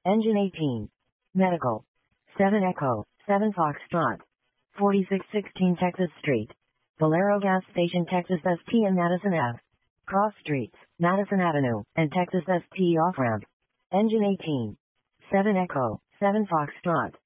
Engine 18. Medical. 7 Echo, 7 Foxtrot. 4616 Texas Street. Valero Gas Station Texas ST and Madison Ave. Cross Streets, Madison Avenue, and Texas ST off-ramp. Engine 18. 7 Echo, 7 Foxtrot.